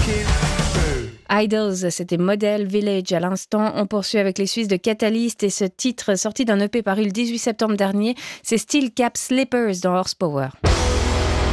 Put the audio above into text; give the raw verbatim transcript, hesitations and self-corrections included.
Idols, c'était Model Village à l'instant. On poursuit avec les Suisses de Catalyst et ce titre sorti d'un E P paru le dix-huit septembre dernier, c'est Steel Cap Slippers dans Horsepower.